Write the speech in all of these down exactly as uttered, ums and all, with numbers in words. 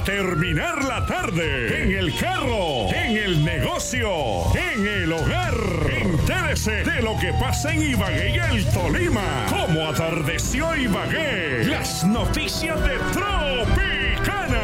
terminar la tarde, en el carro, en el negocio, en el hogar. Entérese de lo que pasa en Ibagué y el Tolima. ¿Cómo atardeció Ibagué? Las noticias de Tropicana.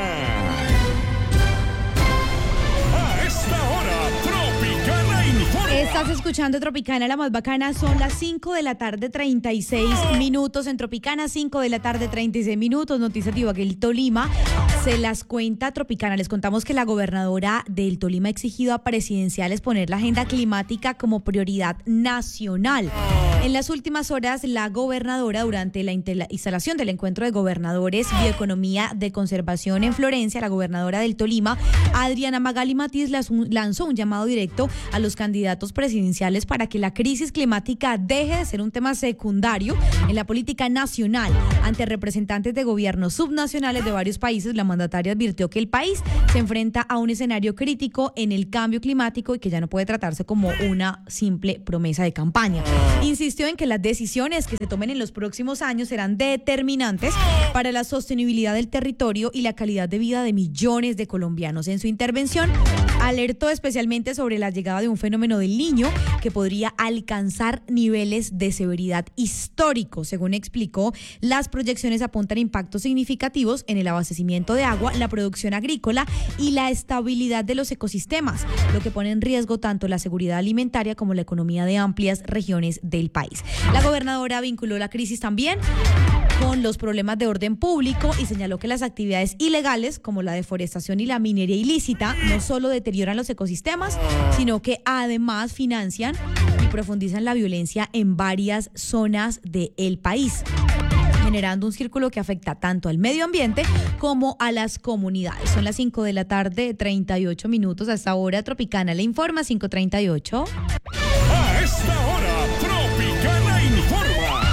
A esta hora, Tropicana informa. Estás escuchando Tropicana, la más bacana. Son las cinco de la tarde, treinta y seis minutos en Tropicana. cinco de la tarde, treinta y seis minutos. Noticias de Ibagué, el Tolima. Se las cuenta Tropicana. Les contamos que la gobernadora del Tolima ha exigido a presidenciales poner la agenda climática como prioridad nacional. En las últimas horas, la gobernadora, durante la instalación del encuentro de gobernadores Bioeconomía de Conservación en Florencia, la gobernadora del Tolima, Adriana Magali Matiz, lanzó un llamado directo a los candidatos presidenciales para que la crisis climática deje de ser un tema secundario en la política nacional. Ante representantes de gobiernos subnacionales de varios países, la mandataria advirtió que el país se enfrenta a un escenario crítico en el cambio climático y que ya no puede tratarse como una simple promesa de campaña. Insistió en que las decisiones que se tomen en los próximos años serán determinantes para la sostenibilidad del territorio y la calidad de vida de millones de colombianos. En su intervención, alertó especialmente sobre la llegada de un fenómeno del Niño que podría alcanzar niveles de severidad históricos. Según explicó, las proyecciones apuntan a impactos significativos en el abastecimiento de agua, la producción agrícola y la estabilidad de los ecosistemas, lo que pone en riesgo tanto la seguridad alimentaria como la economía de amplias regiones del país. La gobernadora vinculó la crisis también con los problemas de orden público y señaló que las actividades ilegales como la deforestación y la minería ilícita no solo deterioran los ecosistemas, sino que además financian y profundizan la violencia en varias zonas del país, generando un círculo que afecta tanto al medio ambiente como a las comunidades. Son las cinco de la tarde, treinta y ocho minutos. Hasta ahora Tropicana le informa, cinco treinta y ocho. A esta hora, Tropicana informa.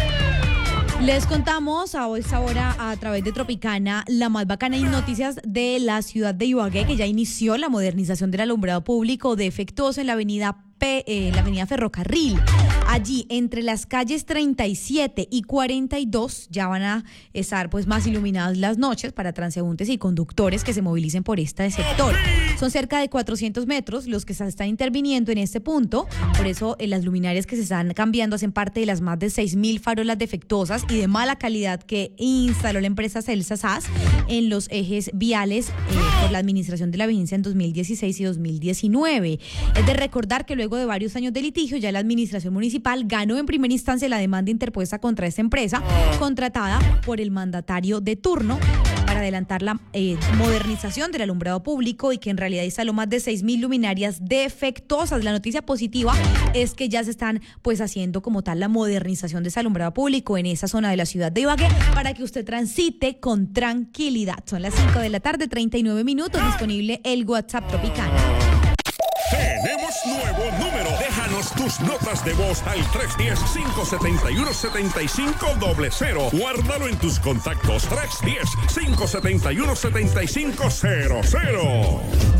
Les contamos a esta hora a través de Tropicana la más bacana y noticias de la ciudad de Ibagué, que ya inició la modernización del alumbrado público defectuoso en la avenida P, eh, la avenida Ferrocarril. Allí, entre las calles treinta y siete y cuarenta y dos, ya van a estar pues más iluminadas las noches para transeúntes y conductores que se movilicen por este sector. Son cerca de cuatrocientos metros los que se están interviniendo en este punto. Por eso, eh, las luminarias que se están cambiando hacen parte de las más de seis mil farolas defectuosas y de mala calidad que instaló la empresa Celsa S A S en los ejes viales eh, por la administración de la vigencia en dos mil dieciséis y dos mil diecinueve. Es de recordar que luego de varios años de litigio, ya la administración municipal ganó en primera instancia la demanda interpuesta contra esta empresa, contratada por el mandatario de turno para adelantar la eh, modernización del alumbrado público y que en realidad instaló más de seis mil luminarias defectuosas. La noticia positiva es que ya se están pues haciendo como tal la modernización de ese alumbrado público en esa zona de la ciudad de Ibagué para que usted transite con tranquilidad. Son las cinco de la tarde, treinta y nueve minutos, disponible el WhatsApp Tropicana. Tenemos nuevo número. Déjanos tus notas de voz al tres uno cero, cinco siete uno, siete cinco cero cero. Guárdalo en tus contactos. tres uno cero, cinco siete uno, siete cinco cero cero.